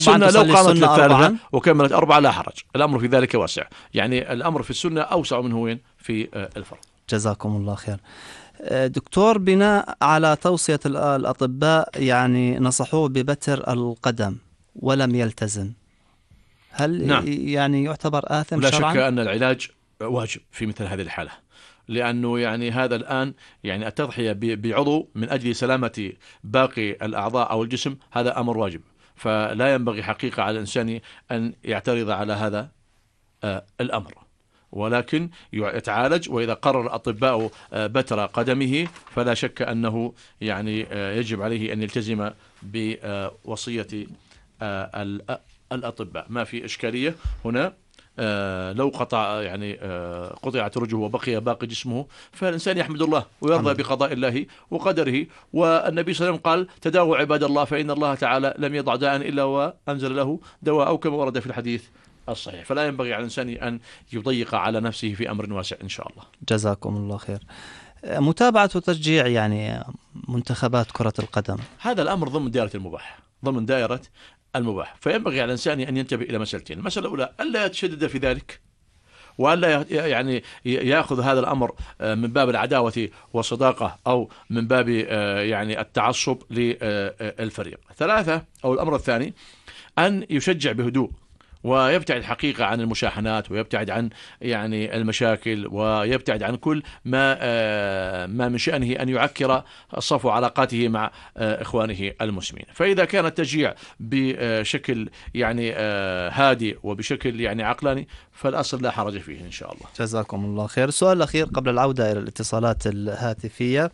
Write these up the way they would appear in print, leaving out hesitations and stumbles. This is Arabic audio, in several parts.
السنة لو قامت الثالثة وكملت 4 لا حرج، الأمر في ذلك واسع، يعني الأمر في السنة أوسع منه وين في الفرض. جزاكم الله خير. دكتور، بناء على توصية الأطباء يعني نصحوه ببتر القدم ولم يلتزم، هل نعم. يعني يعتبر آثم ولا شرعا؟ شك أن العلاج واجب في مثل هذه الحالة، لأنه يعني هذا الآن يعني التضحية بعضو من أجل سلامة باقي الأعضاء أو الجسم هذا أمر واجب، فلا ينبغي حقيقة على الإنسان أن يعترض على هذا الأمر، ولكن يتعالج. وإذا قرر الأطباء بتر قدمه فلا شك أنه يعني يجب عليه أن يلتزم بوصية الأطباء، ما في إشكالية هنا. لو قطع يعني قطعت رجله وبقي باقي جسمه فالإنسان يحمد الله ويرضى بقضاء الله وقدره. والنبي صلى الله عليه وسلم قال: تداووا عباد الله فإن الله تعالى لم يضع داء إلا وأنزل له دواء، أو كما ورد في الحديث الصحيح. فلا ينبغي على الإنسان أن يضيق على نفسه في أمر واسع إن شاء الله. جزاكم الله خير. متابعة وتشجيع يعني منتخبات كرة القدم، هذا الأمر ضمن دائرة المباح، ضمن دائرة المباح، فينبغي على الإنسان أن ينتبه إلى مسألتين. المسألة الأولى ألا يتشدد في ذلك، وألا يعني يأخذ هذا الأمر من باب العداوة والصداقة أو من باب يعني التعصب للفريق. 3 أو الأمر الثاني أن يشجع بهدوء ويبتعد الحقيقة عن المشاحنات، ويبتعد عن يعني المشاكل، ويبتعد عن كل ما من شأنه أن يعكر صفو علاقاته مع إخوانه المسلمين. فإذا كان التشجيع بشكل يعني هادي وبشكل يعني عقلاني فالأصل لا حرج فيه إن شاء الله. جزاكم الله خير. السؤال الأخير قبل العودة إلى الاتصالات الهاتفية،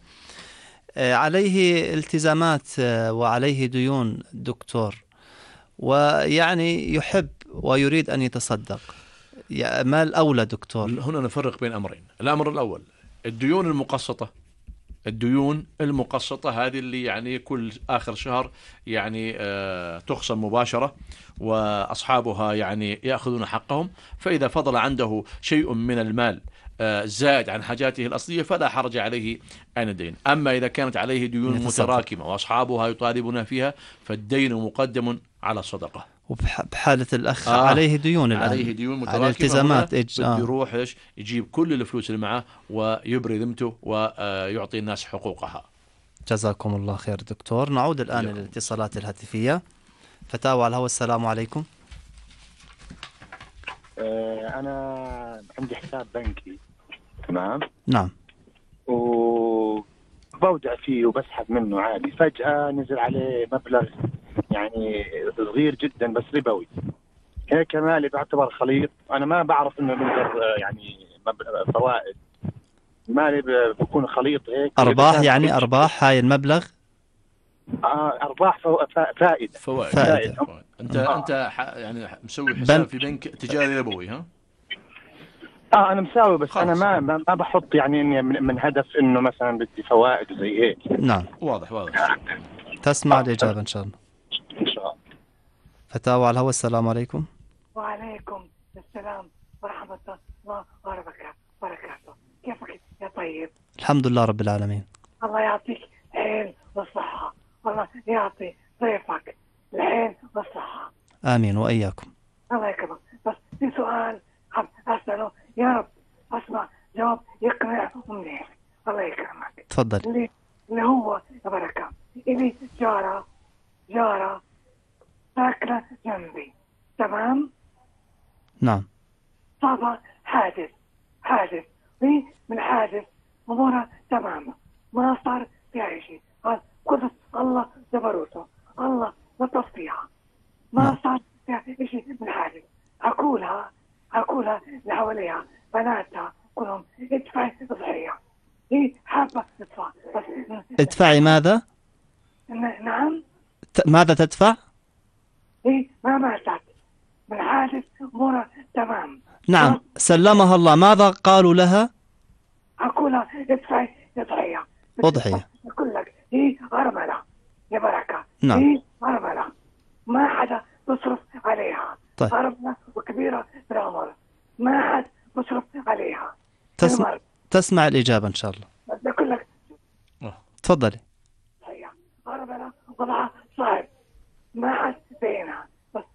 عليه التزامات وعليه ديون دكتور، ويعني يحب ويريد أن يتصدق، ما الأولى دكتور؟ هنا نفرق بين أمرين. الأمر الأول الديون المقسطة، الديون المقسطة هذه اللي يعني كل آخر شهر يعني تخصم مباشرة وأصحابها يعني يأخذون حقهم، فإذا فضل عنده شيء من المال زائد عن حاجاته الأصلية فلا حرج عليه أن يدين. أما إذا كانت عليه ديون متراكمة وأصحابها يطالبون فيها فالدين مقدم على الصدقة. وبحالة الأخ عليه ديون الآن، عليه ديون متراكمة، على التزامات بده يروح يجيب كل الفلوس اللي معه ويبري ذمته ويعطي الناس حقوقها. جزاكم الله خير دكتور. نعود الآن إلى الاتصالات الهاتفية. فتاوى على الهواء، السلام عليكم. أنا عندي حساب بنكي، تمام؟ نعم. وبودع فيه وبسحب منه عادي، فجأة نزل عليه مبلغ يعني صغير جدا بس ربوي، هيك مالي بعتبر خليط. أنا ما بعرف إنه مبلغ يعني فوائد، مالي بكون خليط هيك. أرباح يعني أرباح هاي المبلغ؟ أرباح فائدة. أنت يعني مسوي حساب في بنك تجاري ربوي ها؟ أنا مساوي، بس خلص. أنا ما بحط يعني إني من هدف إنه مثلا بدي فوائد وزي هيك. نعم، واضح. تسمع الإجابة إن شاء الله. إن شاء الله. فتاوى على الهواء، السلام عليكم. وعليكم السلام ورحمة الله وبركاته. كيفك يا طيب؟ الحمد لله رب العالمين. الله يعطيك العين والصحة، الله يعطي ضيفك العين والصحة. آمين وإياكم. الله يكرمك. بس في سؤال حاب أسأله، يا رب أسمع جواب يقنع منيح. الله يكرمك. تفضل. اللي هو يا بركة، إلي جارة ساكنة جنبي، تمام؟ نعم. صار حادث وهي من حادث أمورها تماما، ما صار فيها شيء. قال قدس الله جبروته، الله لطف فيها، ما صار فيها شيء من حادث. أقولها اللي حواليها بناتها كلهم ادفعي ضحية، هي حابة تدفع بس. ادفعي ماذا؟ نعم. ماذا تدفع؟ هي ما ماتت من حادث، أمورها تمام. نعم، سلمها الله. ماذا قالوا لها؟ أقولها ادفعي ضحية. أضحية. أقول لك هي أرملة يا بركة. نعم. هي أرملة ما حدا بصرف عليها. طيب. أرملة وكبيرة بالعمر، ما حد بصرف عليها. تسمع الإجابة إن شاء الله. بدي أقول لك تفضلي. أرملة وضعها صعب، ما حد بينها.